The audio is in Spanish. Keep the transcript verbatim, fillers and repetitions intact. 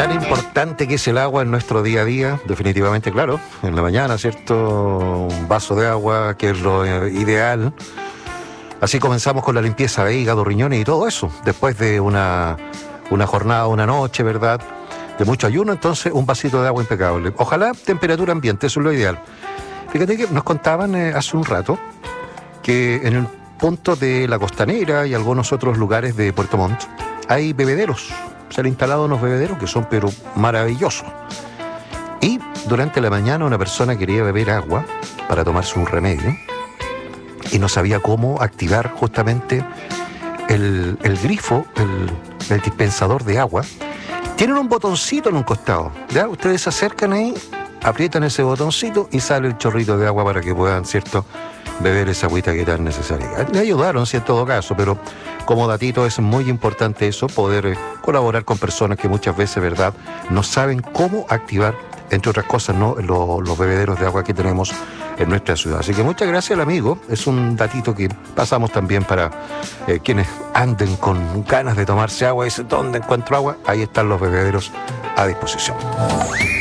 Tan importante que es el agua en nuestro día a día, definitivamente, claro, en la mañana, ¿cierto? Un vaso de agua, que es lo eh, ideal. Así comenzamos con la limpieza de hígado, riñones y todo eso. Después de una, una jornada, una noche, ¿verdad? De mucho ayuno, entonces un vasito de agua impecable. Ojalá temperatura ambiente, eso es lo ideal. Fíjate que nos contaban eh, hace un rato que en el punto de la Costanera y algunos otros lugares de Puerto Montt hay bebederos. Se han instalado unos bebederos que son pero maravillosos. Y durante la mañana una persona quería beber agua para tomarse un remedio y no sabía cómo activar justamente el, el grifo, el, el dispensador de agua. Tienen un botoncito en un costado, ¿ya? Ustedes se acercan ahí, aprietan ese botoncito y sale el chorrito de agua para que puedan, ¿cierto?, beber esa agüita que tan necesaria. Le ayudaron, sí, en todo caso, pero como datito es muy importante eso, poder eh, colaborar con personas que muchas veces, ¿verdad?, no saben cómo activar, entre otras cosas, ¿no?, Lo, los bebederos de agua que tenemos en nuestra ciudad. Así que muchas gracias al amigo, es un datito que pasamos también para eh, quienes anden con ganas de tomarse agua y dicen, ¿dónde encuentro agua? Ahí están los bebederos a disposición.